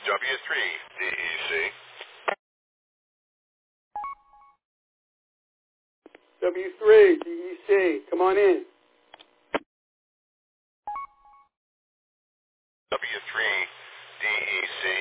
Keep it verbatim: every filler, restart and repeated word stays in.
W three D E C. W three D E C. Come on in. W three D E C.